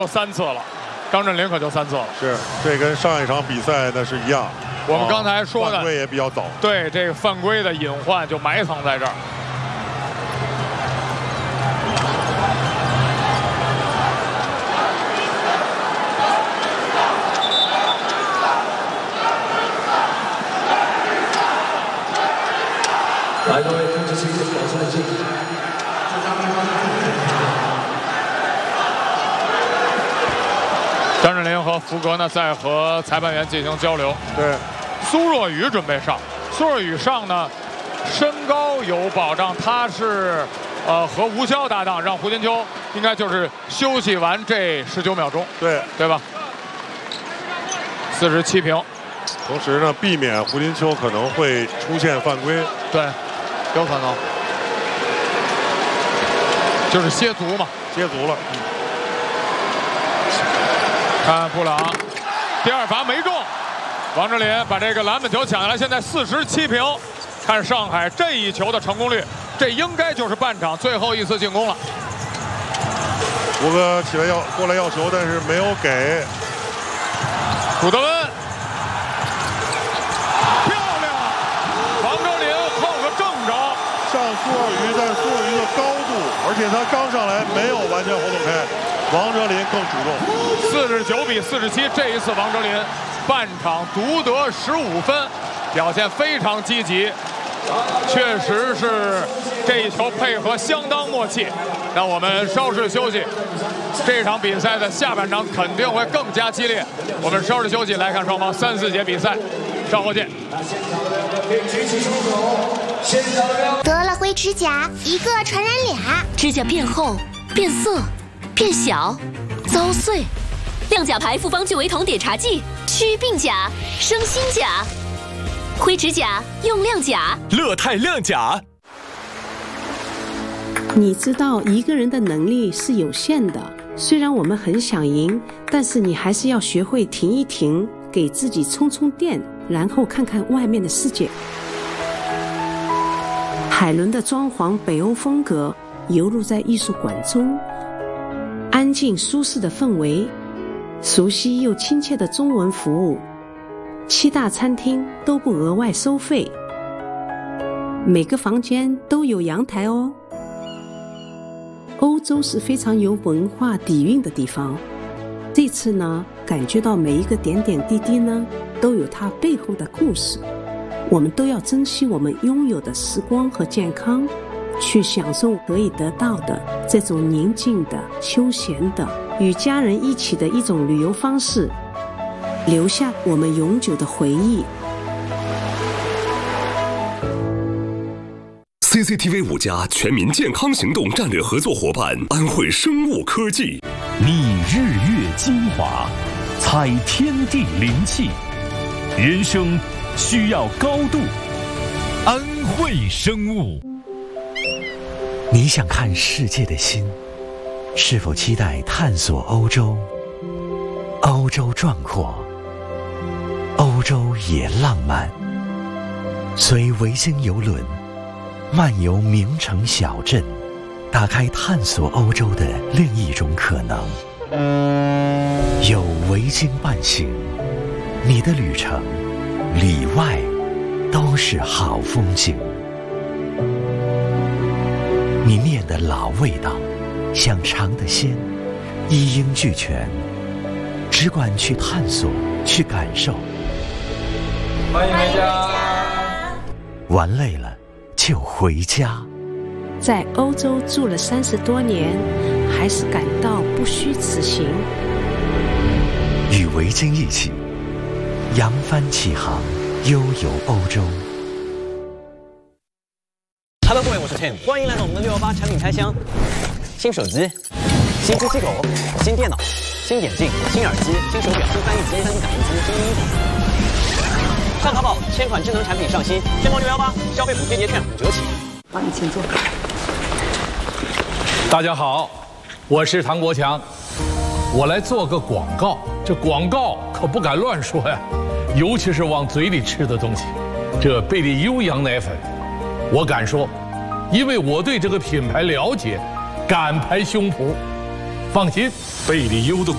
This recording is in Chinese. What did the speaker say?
3次了，张镇麟可就3次了。 是，这跟上一场比赛那是一样。 我们刚才说的犯规也比较早。 对，这个犯规的隐患就埋藏在这儿。 来，各位控制器保持冷静。 张镇麟和福格呢在和裁判员进行交流。 对， 苏若雨准备上，苏若雨上呢，身高有保障，他是和吴潇搭档，让胡金秋应该就是休息完这19秒钟，对吧？47平。 同时呢，避免胡金秋可能会出现犯规。 对，有可能，就是歇足嘛， 歇足了。 看布朗，第2罚没中，王哲林把这个篮板球抢下来，现在47平。看上海这一球的成功率，这应该就是半场最后一次进攻了。 胡哥起来过来要球，但是没有给。 古德温，漂亮！王哲林后个正着， 上苏若雨，但苏若雨的高度，而且他刚上来没有完全活动开。王哲林更主动 ，49比47，这一次王哲林半场独得15分，表现非常积极，确实是这一球配合相当默契。让我们稍事休息，这场比赛的下半场肯定会更加激烈。我们稍事休息，来看双方3、4节比赛，稍后见。 得了灰指甲，一个传染俩， 指甲变厚、变色、变小、遭碎。亮甲牌复方聚维酮碘茶剂，祛病甲、生新甲。灰指甲用亮甲， 乐泰亮甲。 你知道一个人的能力是有限的，虽然我们很想赢，但是你还是要学会停一停，给自己充充电，然后看看外面的世界。海伦的装潢北欧风格游入在艺术馆中，安静舒适的氛围，熟悉又亲切的中文服务，7大餐厅都不额外收费，每个房间都有阳台哦。欧洲是非常有文化底蕴的地方，这次呢，感觉到每一个点点滴滴呢，都有它背后的故事。我们都要珍惜我们拥有的时光和健康，去享受可以得到的这种宁静的、休闲的、与家人一起的一种旅游方式，留下我们永久的回忆。 CCTV 5家全民健康行动战略合作伙伴安慧生物科技， 觅日月精华，采天地灵气，人生需要高度。安慧生物。 你想看世界的心，是否期待探索欧洲？欧洲壮阔，欧洲也浪漫。随维京邮轮漫游名城小镇，打开探索欧洲的另一种可能。有维京伴行，你的旅程里外都是好风景。你念的老味道，想尝的鲜，一应俱全，只管去探索，去感受。 欢迎回家。 玩累了就回家。 在欧洲住了30多年，还是感到不虚此行。 与维京一起扬帆起航，悠游欧洲。 Hello， 各位，我是 Tim， 欢迎来到我们的618产品开箱。新手机、新机器狗、新电脑、新眼镜、新耳机、新手表、新翻译机、3D 打印机、新衣服。上淘宝，1000款智能产品上新，天猫618消费补贴节券5折起。 好，你请坐。 大家好，我是唐国强，我来做个广告。这广告可不敢乱说呀，尤其是往嘴里吃的东西。这贝利优羊奶粉，我敢说，因为我对这个品牌了解，敢拍胸脯。放心，贝利优的